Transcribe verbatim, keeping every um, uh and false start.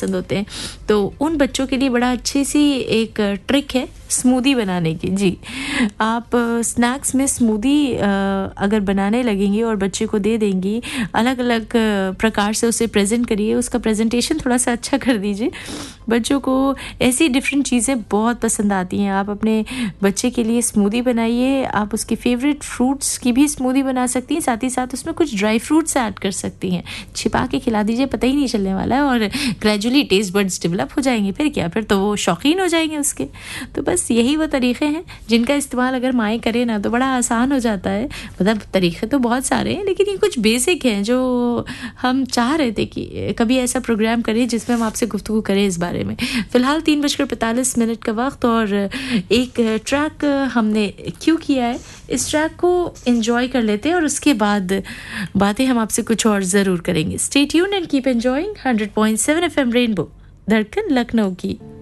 पसंद होते हैं, तो उन बच्चों के लिए बड़ा अच्छी सी एक ट्रिक है स्मूदी बनाने की। जी, आप स्नैक्स में स्मूदी अगर बनाने लगेंगी और बच्चे को दे देंगी, अलग अलग प्रकार से उसे प्रेजेंट करिए, उसका प्रेजेंटेशन थोड़ा सा अच्छा कर दीजिए। बच्चों को ऐसी डिफरेंट चीज़ें बहुत पसंद आती हैं। आप अपने बच्चे के लिए स्मूदी बनाइए, आप उसके फेवरेट फ्रूट्स की भी स्मूदी बना सकती हैं, साथ ही साथ उसमें कुछ ड्राई फ्रूट्स ऐड कर सकती हैं, छिपा के खिला दीजिए, पता ही नहीं चलने वाला है और ग्रेजुअली टेस्ट बड्स डेवलप हो जाएंगे। फिर क्या, फिर तो वो शौकीन हो जाएंगे उसके। तो बस यही वो तरीक़े हैं जिनका इस्तेमाल अगर माएँ करें ना तो बड़ा आसान हो जाता है। मतलब तरीक़े तो बहुत सारे हैं, लेकिन ये कुछ बेसिक हैं जो हम चाह रहे थे कि कभी ऐसा प्रोग्राम करें जिसमें हम आपसे गुफ्तगू करें इस बारे में। फ़िलहाल तीन बजकर पैंतालीस मिनट का वक्त और एक ट्रैक हमने क्यों किया है, इस ट्रैक को एंजॉय कर लेते हैं और उसके बाद बातें हम आपसे कुछ और ज़रूर करेंगे। Stay tuned and keep enjoying hundred point seven F M rainbow, धड़कन लखनऊ की।